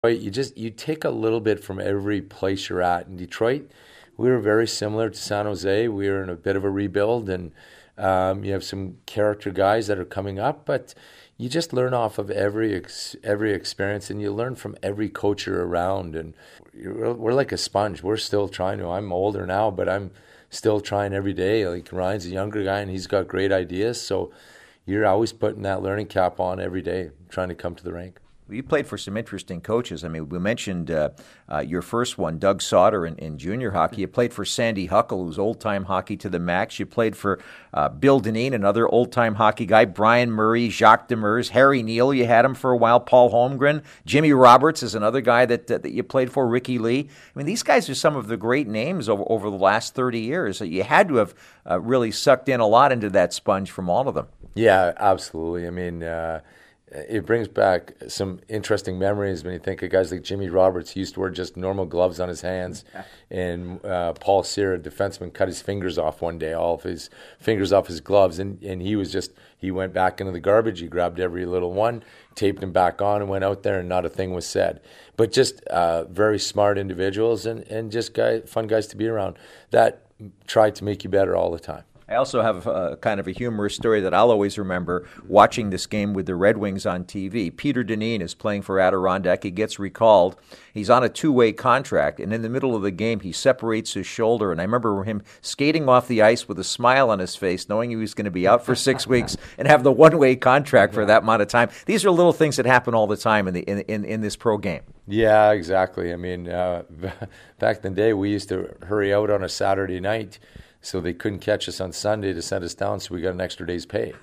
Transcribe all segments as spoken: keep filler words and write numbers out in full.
You just you take a little bit from every place you're at. In Detroit, we were very similar to San Jose. We were in a bit of a rebuild, and um, you have some character guys that are coming up, but you just learn off of every ex- every experience, and you learn from every coach you're around. And we're, we're like a sponge. We're still trying to. I'm older now, but I'm still trying every day. Like Ryan's a younger guy, and he's got great ideas. So you're always putting that learning cap on every day, trying to come to the rink. You played for some interesting coaches. I mean, we mentioned uh, uh, your first one, Doug Sauter, in, in junior hockey. You played for Sandy Huckle, who's old-time hockey to the max. You played for uh, Bill Dineen, another old-time hockey guy, Brian Murray, Jacques Demers, Harry Neal, you had him for a while, Paul Holmgren. Jimmy Roberts is another guy that, uh, that you played for, Ricky Lee. I mean, these guys are some of the great names over, over the last thirty years. You had to have uh, really sucked in a lot into that sponge from all of them. Yeah, absolutely. I mean... Uh, It brings back some interesting memories when you think of guys like Jimmy Roberts. He used to wear just normal gloves on his hands. And uh, Paul Cyr, a defenseman, cut his fingers off one day, all of his fingers off his gloves. And, and he was just, he went back into the garbage. He grabbed every little one, taped them back on, and went out there, and not a thing was said. But just uh, very smart individuals and, and just guy, fun guys to be around that try to make you better all the time. I also have a, kind of a humorous story that I'll always remember watching this game with the Red Wings on T V. Peter Dineen is playing for Adirondack. He gets recalled. He's on a two-way contract, and in the middle of the game, he separates his shoulder. And I remember him skating off the ice with a smile on his face, knowing he was going to be out for six weeks and have the one-way contract for that amount of time. These are little things that happen all the time in the in in, in this pro game. Yeah, exactly. I mean, uh, back in the day, we used to hurry out on a Saturday night, so they couldn't catch us on Sunday to send us down, so we got an extra day's pay.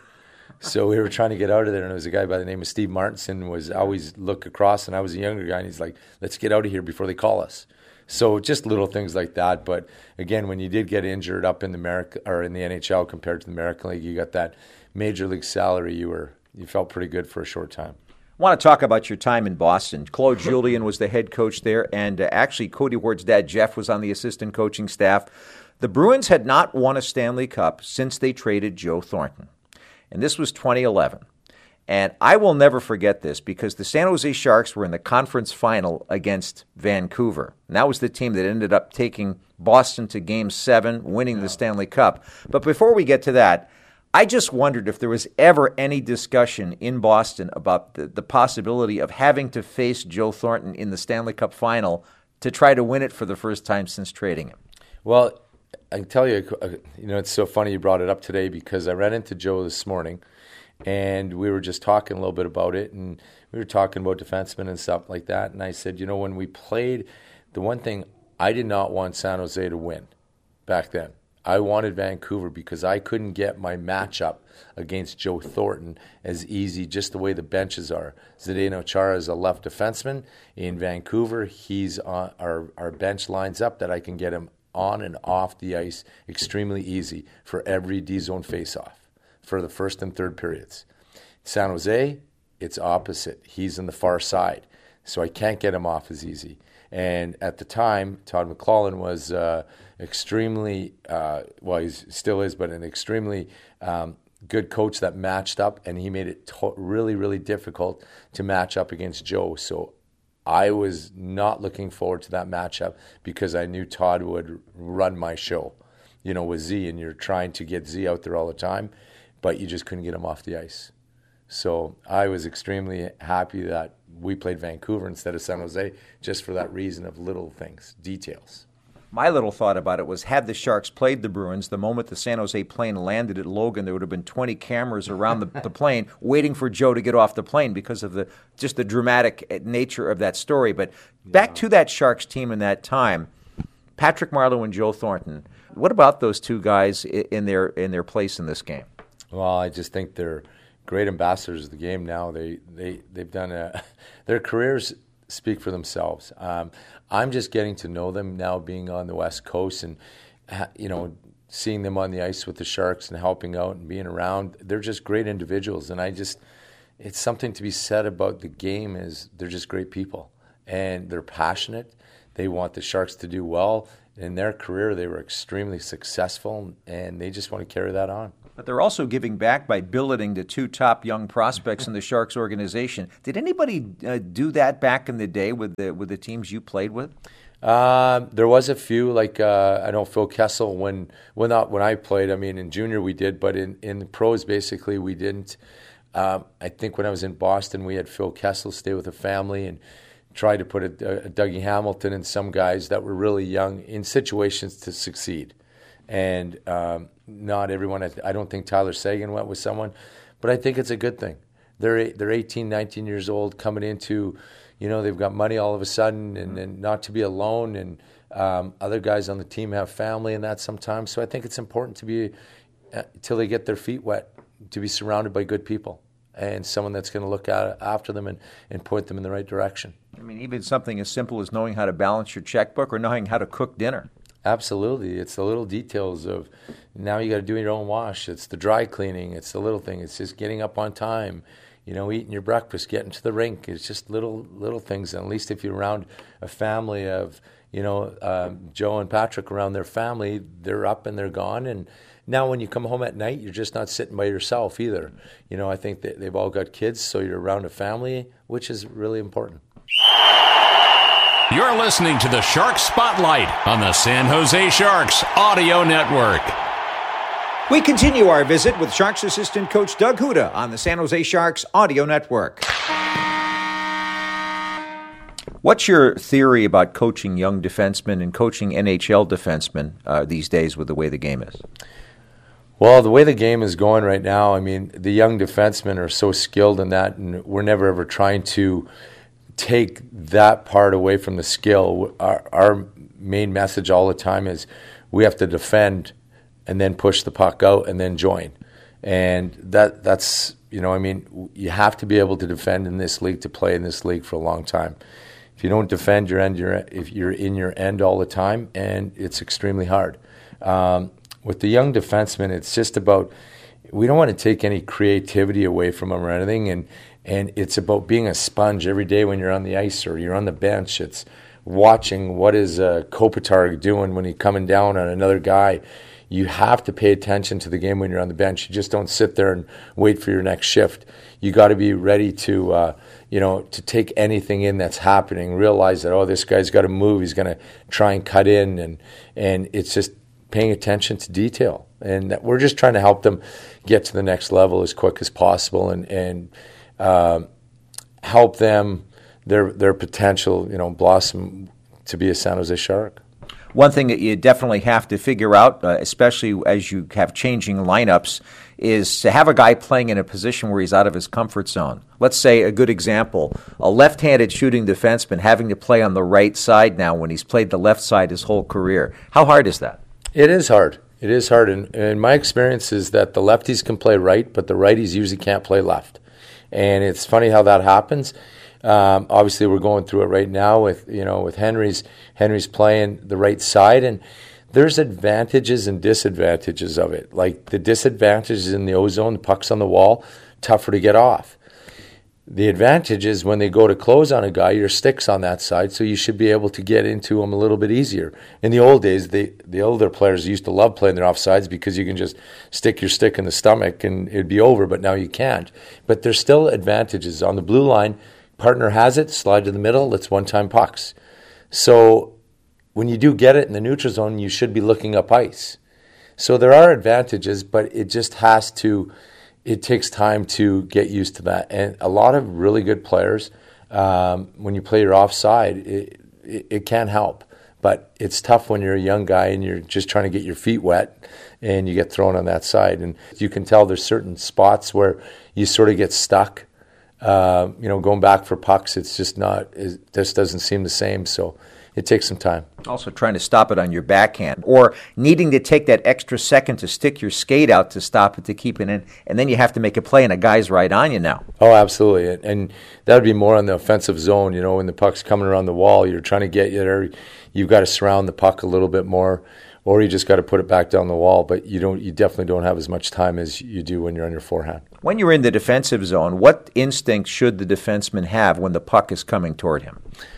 So we were trying to get out of there, and there was a guy by the name of Steve Martinson was always look across, and I was a younger guy, and he's like, let's get out of here before they call us. So just little things like that. But again, when you did get injured up in the America or in the N H L compared to the American League, you got that major league salary. You were you felt pretty good for a short time. I want to talk about your time in Boston. Claude Julien was the head coach there, and uh, actually Cody Ward's dad, Jeff, was on the assistant coaching staff. The Bruins had not won a Stanley Cup since they traded Joe Thornton, and this was twenty eleven. And I will never forget this because the San Jose Sharks were in the conference final against Vancouver. And that was the team that ended up taking Boston to Game seven, winning yeah. the Stanley Cup. But before we get to that, I just wondered if there was ever any discussion in Boston about the, the possibility of having to face Joe Thornton in the Stanley Cup final to try to win it for the first time since trading him. Well, I can tell you, you know, it's so funny you brought it up today because I ran into Joe this morning, and we were just talking a little bit about it, and we were talking about defensemen and stuff like that, and I said, you know, when we played, the one thing, I did not want San Jose to win back then. I wanted Vancouver because I couldn't get my matchup against Joe Thornton as easy, just the way the benches are. Zdeno Chara is a left defenseman. In Vancouver, he's on, our, our bench lines up that I can get him on and off the ice extremely easy for every D-zone faceoff for the first and third periods. San Jose, it's opposite. He's on the far side, so I can't get him off as easy. And at the time, Todd McLellan was uh, extremely, uh, well, he still is, but an extremely um, good coach that matched up, and he made it to- really, really difficult to match up against Joe. So I was not looking forward to that matchup because I knew Todd would run my show, you know, with Z, and you're trying to get Z out there all the time, but you just couldn't get him off the ice. So I was extremely happy that we played Vancouver instead of San Jose just for that reason of little things, details. My little thought about it was, had the Sharks played the Bruins, the moment the San Jose plane landed at Logan, there would have been twenty cameras around the, the plane waiting for Joe to get off the plane because of the just the dramatic nature of that story. But back to that Sharks team in that time, Patrick Marleau and Joe Thornton. What about those two guys in their in their place in this game? Well, I just think they're great ambassadors of the game now. They they they've done a, their careers speak for themselves. Um, I'm just getting to know them now, being on the West Coast, and you know, seeing them on the ice with the Sharks and helping out and being around. They're just great individuals, and I just it's something to be said about the game is they're just great people, and they're passionate. They want the Sharks to do well, in their career, they were extremely successful, and they just want to carry that on. But they're also giving back by billeting the two top young prospects in the Sharks organization. Did anybody uh, do that back in the day with the with the teams you played with? Uh, there was a few, like uh, I know Phil Kessel, when when, not, when I played, I mean, in junior we did, but in, in the pros, basically, we didn't. Um, I think when I was in Boston, we had Phil Kessel stay with a family and try to put a, a Dougie Hamilton and some guys that were really young in situations to succeed. And um, not everyone, I don't think Tyler Seguin went with someone, but I think it's a good thing. They're they're eighteen, nineteen years old coming into, you know, they've got money all of a sudden, and, and not to be alone, and um, other guys on the team have family and that sometimes. So I think it's important to be, uh, till they get their feet wet, to be surrounded by good people and someone that's going to look at, after them and, and point them in the right direction. I mean, even something as simple as knowing how to balance your checkbook or knowing how to cook dinner. Absolutely. It's the little details of, now you got to do your own wash. It's the dry cleaning. It's the little thing. It's just getting up on time, you know, eating your breakfast, getting to the rink. It's just little little things. And at least if you're around a family of, you know, um, Joe and Patrick around their family, they're up and they're gone. And now when you come home at night, you're just not sitting by yourself either. You know, I think that they've all got kids, so you're around a family, which is really important. You're listening to the Sharks Spotlight on the San Jose Sharks Audio Network. We continue our visit with Sharks assistant coach Doug Houda on the San Jose Sharks Audio Network. What's your theory about coaching young defensemen and coaching N H L defensemen uh, these days with the way the game is? Well, the way the game is going right now, I mean, the young defensemen are so skilled in that, and we're never ever trying to take that part away from the skill. Our, our main message all the time is we have to defend and then push the puck out and then join. And that that's, you know, I mean, you have to be able to defend in this league to play in this league for a long time. If you don't defend your end, you're, if you're in your end all the time, and it's extremely hard. Um, with the young defensemen, it's just about, we don't want to take any creativity away from them or anything, and And it's about being a sponge every day when you're on the ice or you're on the bench. It's watching what is uh, Kopitar doing when he's coming down on another guy. You have to pay attention to the game when you're on the bench. You just don't sit there and wait for your next shift. You got to be ready to, uh, you know, to take anything in that's happening. Realize that, oh, this guy's got to move. He's going to try and cut in, and and it's just paying attention to detail. And that we're just trying to help them get to the next level as quick as possible, and and. Uh, help them, their their potential, you know, blossom to be a San Jose Shark. One thing that you definitely have to figure out, uh, especially as you have changing lineups, is to have a guy playing in a position where he's out of his comfort zone. Let's say a good example, a left-handed shooting defenseman having to play on the right side now when he's played the left side his whole career. How hard is that? It is hard. It is hard. And, and my experience is that the lefties can play right, but the righties usually can't play left. And it's funny how that happens. Um, obviously, we're going through it right now with, you know, with Henry's Henry's playing the right side, and there's advantages and disadvantages of it. Like the disadvantages in the O-zone, the puck's on the wall, tougher to get off. The advantage is when they go to close on a guy, your stick's on that side, so you should be able to get into him a little bit easier. In the old days, they, the older players used to love playing their offsides because you can just stick your stick in the stomach and it'd be over, but now you can't. But there's still advantages. On the blue line, partner has it, slide to the middle, it's one-time pucks. So when you do get it in the neutral zone, you should be looking up ice. So there are advantages, but it just has to... It takes time to get used to that. And a lot of really good players, um, when you play your offside, it, it, it can help. But it's tough when you're a young guy and you're just trying to get your feet wet and you get thrown on that side. And you can tell there's certain spots where you sort of get stuck. Uh, you know, going back for pucks, it's just not, it just doesn't seem the same. So it takes some time. Also trying to stop it on your backhand, or needing to take that extra second to stick your skate out to stop it, to keep it in, and then you have to make a play and a guy's right on you now. Oh, absolutely. And, and that would be more on the offensive zone. You know, when the puck's coming around the wall, you're trying to get you there. You've got to surround the puck a little bit more, or you just got to put it back down the wall. But you don't. You definitely don't have as much time as you do when you're on your forehand. When you're in the defensive zone, what instinct should the defenseman have when the puck is coming toward him?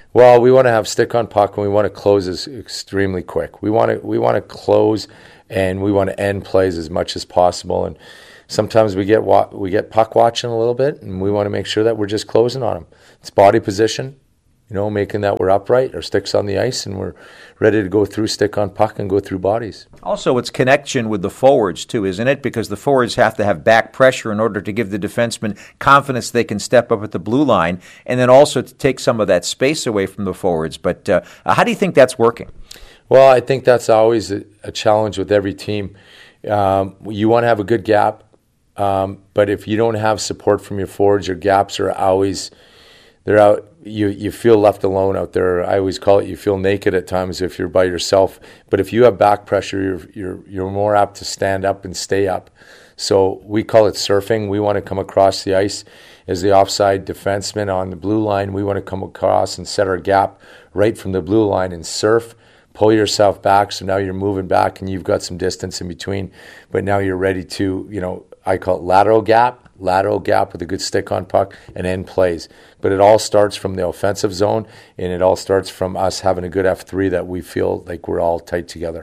Well, we want to have stick on puck, and we want to close as extremely quick. We want to we want to close, and we want to end plays as much as possible. And sometimes we get wa- we get puck watching a little bit, and we want to make sure that we're just closing on them. It's body position, you know, making that we're upright, our stick's on the ice, and we're ready to go through stick on puck and go through bodies. Also, it's connection with the forwards, too, isn't it? Because the forwards have to have back pressure in order to give the defenseman confidence they can step up at the blue line, and then also to take some of that space away from the forwards. But uh, how do you think that's working? Well, I think that's always a, a challenge with every team. Um, you want to have a good gap, um, but if you don't have support from your forwards, your gaps are always... They're out. You you feel left alone out there. I always call it you feel naked at times if you're by yourself. But if you have back pressure, you're you're you're more apt to stand up and stay up. So we call it surfing. We want to come across the ice as the offside defenseman on the blue line. We want to come across and set our gap right from the blue line and surf. Pull yourself back, so now you're moving back and you've got some distance in between. But now you're ready to, you know, I call it lateral gap. lateral gap with a good stick on puck and end plays. But it all starts from the offensive zone, and it all starts from us having a good F three that we feel like we're all tight together.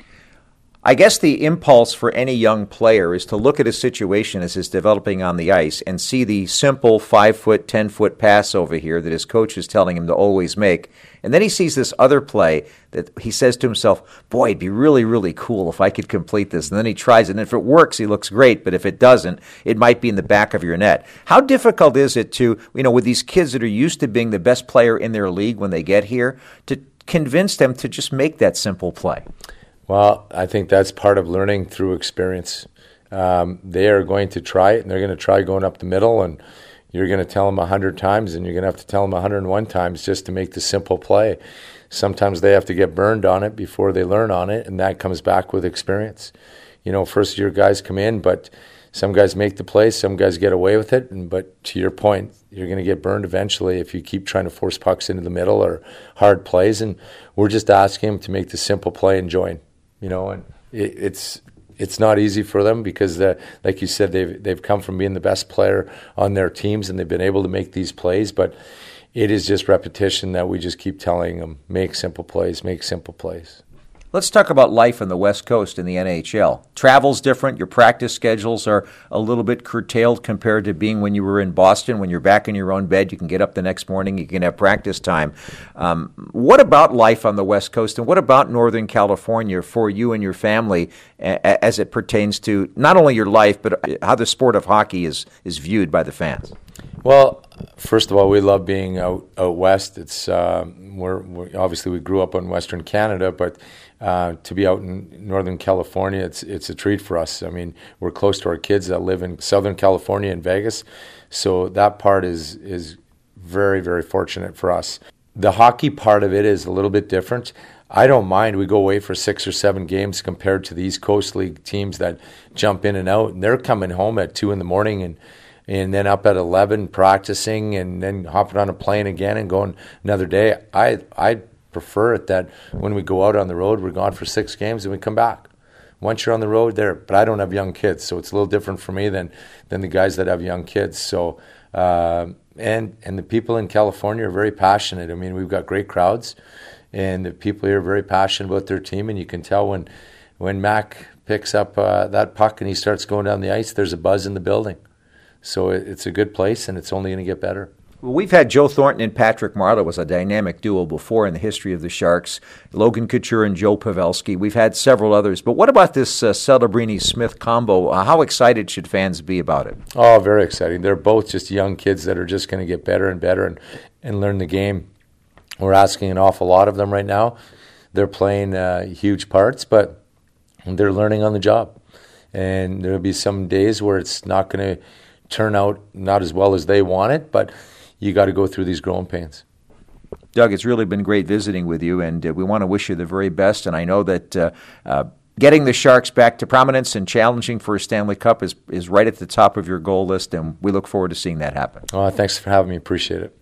I guess the impulse for any young player is to look at a situation as it's developing on the ice and see the simple five-foot, ten-foot pass over here that his coach is telling him to always make. And then he sees this other play that he says to himself, boy, it'd be really, really cool if I could complete this. And then he tries it, and if it works, he looks great. But if it doesn't, it might be in the back of your net. How difficult is it to, you know, with these kids that are used to being the best player in their league when they get here, to convince them to just make that simple play? Well, I think that's part of learning through experience. Um, they are going to try it, and they're going to try going up the middle, and you're going to tell them a hundred times, and you're going to have to tell them a hundred and one times just to make the simple play. Sometimes they have to get burned on it before they learn on it, and that comes back with experience. You know, first-year guys come in, but some guys make the play, some guys get away with it, and but to your point, you're going to get burned eventually if you keep trying to force pucks into the middle or hard plays, and we're just asking them to make the simple play and join. You know, and it, it's it's not easy for them because, the, like you said, they've they've come from being the best player on their teams and they've been able to make these plays. But it is just repetition that we just keep telling them, make simple plays, make simple plays. Let's talk about life on the West Coast in the N H L. Travel's different. Your practice schedules are a little bit curtailed compared to being when you were in Boston. When you're back in your own bed, you can get up the next morning, you can have practice time. Um, what about life on the West Coast, and what about Northern California for you and your family a- as it pertains to not only your life, but how the sport of hockey is, is viewed by the fans? Well, first of all, we love being out, out west. It's uh, we're, we're obviously we grew up in Western Canada, but uh, to be out in Northern California, it's it's a treat for us. I mean, we're close to our kids that live in Southern California and Vegas, so that part is is very very fortunate for us. The hockey part of it is a little bit different. I don't mind. We go away for six or seven games compared to the East Coast League teams that jump in and out, and they're coming home at two in the morning and. and then up at eleven practicing and then hopping on a plane again and going another day. I I prefer it that when we go out on the road, we're gone for six games and we come back. Once you're on the road there, but I don't have young kids, so it's a little different for me than, than the guys that have young kids. So uh, and and the people in California are very passionate. I mean, we've got great crowds, and the people here are very passionate about their team, and you can tell when, when Mac picks up uh, that puck and he starts going down the ice, there's a buzz in the building. So it's a good place, and it's only going to get better. Well, we've had Joe Thornton and Patrick Marleau as a dynamic duo before in the history of the Sharks, Logan Couture and Joe Pavelski. We've had several others. But what about this uh, Celebrini-Smith combo? Uh, how excited should fans be about it? Oh, very exciting. They're both just young kids that are just going to get better and better and, and learn the game. We're asking an awful lot of them right now. They're playing uh, huge parts, but they're learning on the job. And there will be some days where it's not going to turn out not as well as they want it, but you got to go through these growing pains. Doug, it's really been great visiting with you, and uh, we want to wish you the very best. And I know that uh, uh, getting the Sharks back to prominence and challenging for a Stanley Cup is, is right at the top of your goal list, and we look forward to seeing that happen. Oh, thanks for having me. Appreciate it.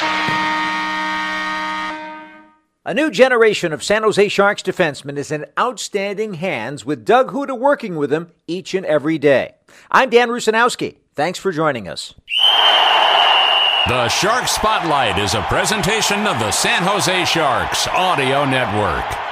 A new generation of San Jose Sharks defensemen is in outstanding hands with Doug Houda working with them each and every day. I'm Dan Rusanowski. Thanks for joining us. The Shark Spotlight is a presentation of the San Jose Sharks Audio Network.